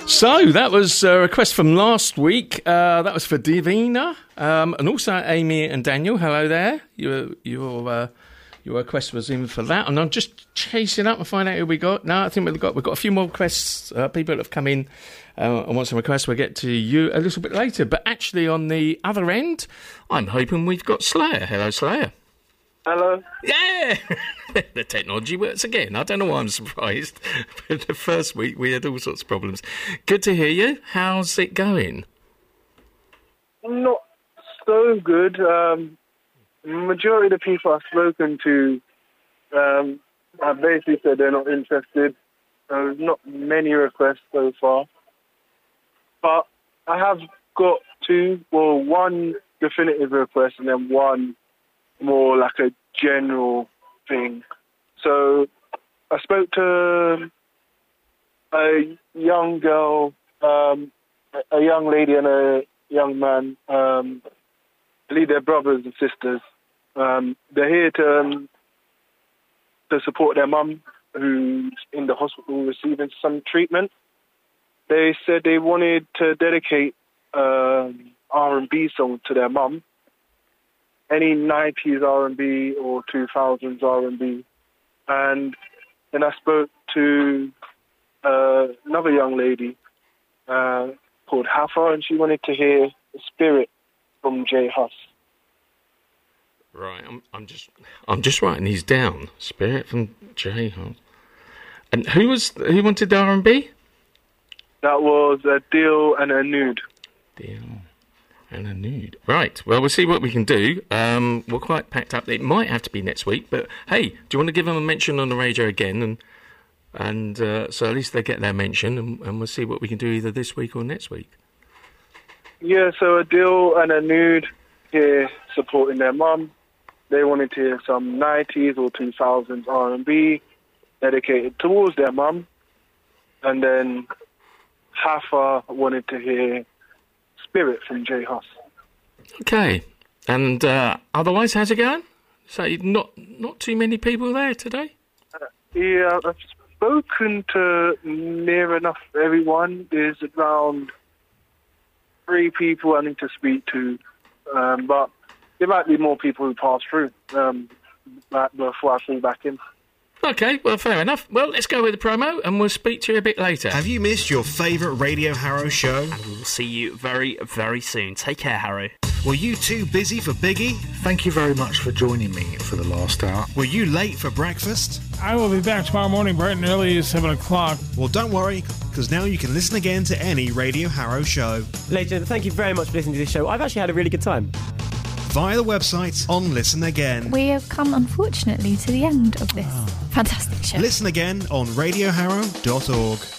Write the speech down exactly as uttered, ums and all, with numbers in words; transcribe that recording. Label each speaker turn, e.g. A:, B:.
A: So that was a request from last week. Uh, that was for Divina, um, and also Amy and Daniel. Hello there. Your your uh, your request was in for that, and I'm just chasing up and find out who we got. No, I think we've got we've got a few more requests. Uh, people that have come in uh, and want some requests. We'll get to you a little bit later. But actually, on the other end, I'm hoping we've got Slayer. Hello, Slayer.
B: Hello.
A: Yeah, the technology works again. I don't know why I'm surprised. But the first week we had all sorts of problems. Good to hear you. How's it going?
B: Not so good. Um, majority of the people I've spoken to um, have basically said they're not interested. Uh, not many requests so far. But I have got two, well, one definitive request and then one more like a general thing. So I spoke to a young girl, um, a young lady and a young man. Um, I believe they're brothers and sisters. Um, they're here to um, to support their mum, who's in the hospital receiving some treatment. They said they wanted to dedicate um, R and B song to their mum. Any nineties R and B or two thousands R and B. And then I spoke to uh, another young lady uh, called Hafa, and she wanted to hear Spirit from J Hus.
A: Right, I'm, I'm just I'm just writing these down. Spirit from J Hus. And who was who wanted the R and B?
B: That was a Deal and a Nude.
A: Deal. And a nude. Right, well, we'll see what we can do. Um, we're quite packed up. It might have to be next week, but hey, do you want to give them a mention on the radio again? And and uh, so at least they get their mention, and, and we'll see what we can do either this week or next week.
B: Yeah, so a Deal and a Nude here supporting their mum. They wanted to hear some nineties or two thousands R and B dedicated towards their mum. And then Hafa wanted to hear Spirit from J Hus.
A: Okay, and uh, otherwise, how's it going? So not not too many people there today?
B: Uh, yeah, I've spoken to near enough everyone. There's around three people I need to speak to, um, but there might be more people who pass through um, before I fall back in.
A: Okay, well, fair enough. Well, let's go with the promo, and we'll speak to you a bit later.
C: Have you missed your favourite Radio Harrow show?
D: And we'll see you very, very soon. Take care, Harrow.
C: Were you too busy for Biggie?
E: Thank you very much for joining me for the last hour.
C: Were you late for breakfast?
F: I will be back tomorrow morning bright and early at seven o'clock.
C: Well, don't worry, because now you can listen again to any Radio Harrow show.
G: Legend, thank you very much for listening to this show. I've actually had a really good time.
C: Via the website on Listen Again.
H: We have come, unfortunately, to the end of this oh. fantastic show.
C: Listen again on radio harrow dot org.